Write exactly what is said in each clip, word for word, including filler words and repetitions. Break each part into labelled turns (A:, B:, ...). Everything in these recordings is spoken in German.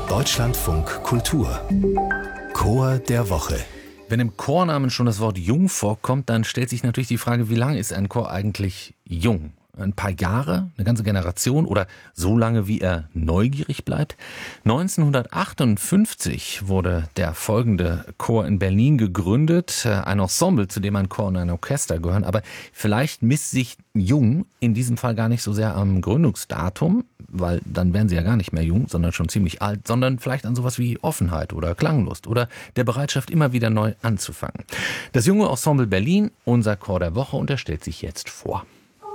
A: Deutschlandfunk Kultur. Chor der Woche.
B: Wenn im Chornamen schon das Wort jung vorkommt, dann stellt sich natürlich die Frage, wie lange ist ein Chor eigentlich jung? Ein paar Jahre, eine ganze Generation oder so lange, wie er neugierig bleibt? neunzehnhundertachtundfünfzig wurde der folgende Chor in Berlin gegründet. Ein Ensemble, zu dem ein Chor und ein Orchester gehören. Aber vielleicht misst sich jung in diesem Fall gar nicht so sehr am Gründungsdatum, weil dann wären sie ja gar nicht mehr jung, sondern schon ziemlich alt, sondern vielleicht an sowas wie Offenheit oder Klanglust oder der Bereitschaft, immer wieder neu anzufangen. Das junge Ensemble Berlin, unser Chor der Woche, und er stellt sich jetzt vor.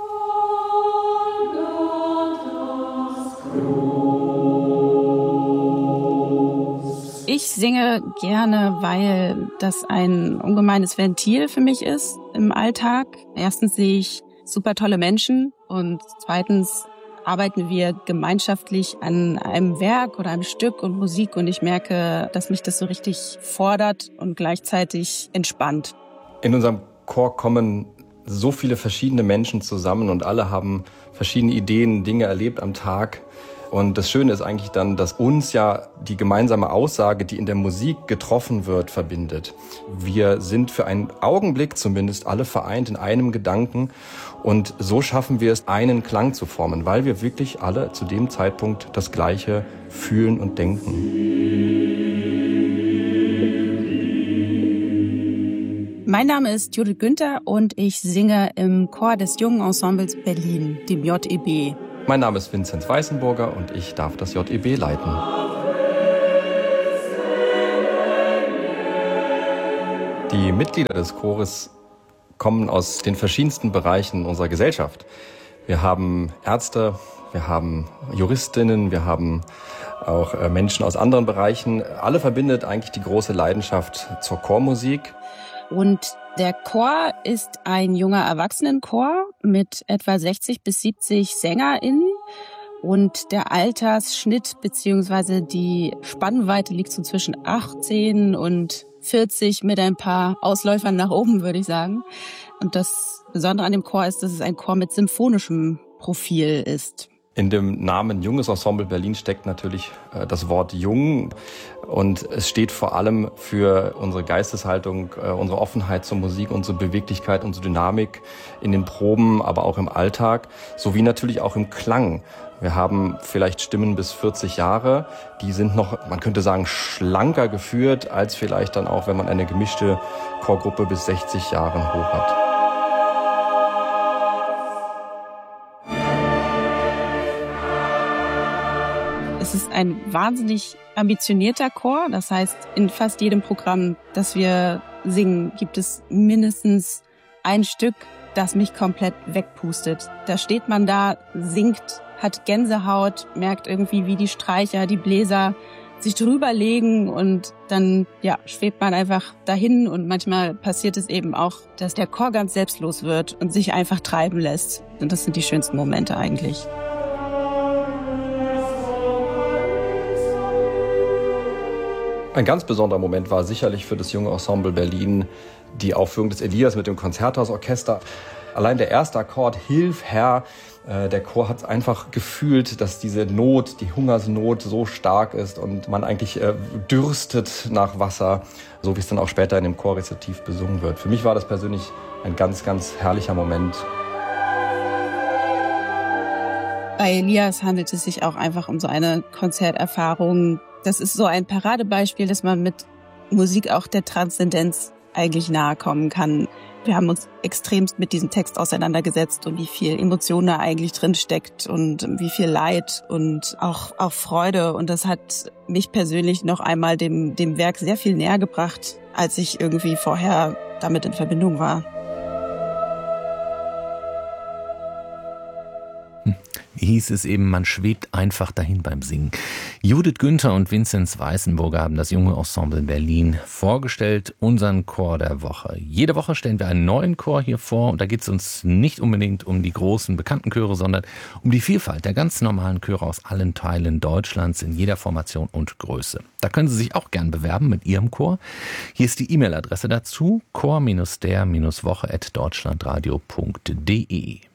C: Ich singe gerne, weil das ein ungemeines Ventil für mich ist im Alltag. Erstens sehe ich super tolle Menschen und zweitens arbeiten wir gemeinschaftlich an einem Werk oder einem Stück und Musik und ich merke, dass mich das so richtig fordert und gleichzeitig entspannt.
D: In unserem Chor kommen so viele verschiedene Menschen zusammen und alle haben verschiedene Ideen, Dinge erlebt am Tag. Und das Schöne ist eigentlich dann, dass uns ja die gemeinsame Aussage, die in der Musik getroffen wird, verbindet. Wir sind für einen Augenblick zumindest alle vereint in einem Gedanken und so schaffen wir es, einen Klang zu formen, weil wir wirklich alle zu dem Zeitpunkt das Gleiche fühlen und denken.
C: Mein Name ist Judith Günther und ich singe im Chor des Jungen Ensembles Berlin, dem J E B.
D: Mein Name ist Vinzenz Weißenburger und ich darf das J E B leiten. Die Mitglieder des Chores kommen aus den verschiedensten Bereichen unserer Gesellschaft. Wir haben Ärzte, wir haben Juristinnen, wir haben auch Menschen aus anderen Bereichen. Alle verbindet eigentlich die große Leidenschaft zur Chormusik.
C: Und der Chor ist ein junger Erwachsenenchor mit etwa sechzig bis siebzig SängerInnen. Und der Altersschnitt bzw. die Spannweite liegt so zwischen achtzehn und vierzig mit ein paar Ausläufern nach oben, würde ich sagen. Und das Besondere an dem Chor ist, dass es ein Chor mit symphonischem Profil ist.
D: In dem Namen Junges Ensemble Berlin steckt natürlich äh, das Wort jung und es steht vor allem für unsere Geisteshaltung, äh, unsere Offenheit zur Musik, unsere Beweglichkeit, unsere Dynamik in den Proben, aber auch im Alltag, sowie natürlich auch im Klang. Wir haben vielleicht Stimmen bis vierzig Jahre, die sind noch, man könnte sagen, schlanker geführt, als vielleicht dann auch, wenn man eine gemischte Chorgruppe bis sechzig Jahren hoch hat.
C: Es ist ein wahnsinnig ambitionierter Chor. Das heißt, in fast jedem Programm, das wir singen, gibt es mindestens ein Stück, das mich komplett wegpustet. Da steht man da, singt, hat Gänsehaut, merkt irgendwie, wie die Streicher, die Bläser sich drüber legen und dann ja, schwebt man einfach dahin und manchmal passiert es eben auch, dass der Chor ganz selbstlos wird und sich einfach treiben lässt. Und das sind die schönsten Momente eigentlich.
D: Ein ganz besonderer Moment war sicherlich für das junge Ensemble Berlin die Aufführung des Elias mit dem Konzerthausorchester. Allein der erste Akkord, Hilf Herr, äh, der Chor hat einfach gefühlt, dass diese Not, die Hungersnot so stark ist und man eigentlich äh, dürstet nach Wasser, so wie es dann auch später in dem Chorrezitativ besungen wird. Für mich war das persönlich ein ganz, ganz herrlicher Moment.
C: Bei Elias handelt es sich auch einfach um so eine Konzerterfahrung. Das ist so ein Paradebeispiel, dass man mit Musik auch der Transzendenz eigentlich nahe kommen kann. Wir haben uns extremst mit diesem Text auseinandergesetzt und wie viel Emotion da eigentlich drin steckt und wie viel Leid und auch, auch Freude. Und das hat mich persönlich noch einmal dem, dem Werk sehr viel näher gebracht, als ich irgendwie vorher damit in Verbindung war.
B: Hieß es eben, man schwebt einfach dahin beim Singen. Judith Günther und Vinzenz Weißenburger haben das junge Ensemble Berlin vorgestellt, unseren Chor der Woche. Jede Woche stellen wir einen neuen Chor hier vor und da geht es uns nicht unbedingt um die großen bekannten Chöre, sondern um die Vielfalt der ganz normalen Chöre aus allen Teilen Deutschlands in jeder Formation und Größe. Da können Sie sich auch gern bewerben mit Ihrem Chor. Hier ist die E-Mail-Adresse dazu, chor der Woche at deutschlandradio punkt de.